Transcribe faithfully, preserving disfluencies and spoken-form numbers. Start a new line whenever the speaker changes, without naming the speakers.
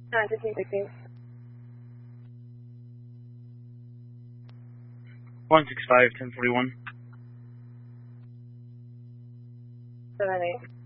nine fifteen sixteen.
one six five, ten forty-one.
seven eight.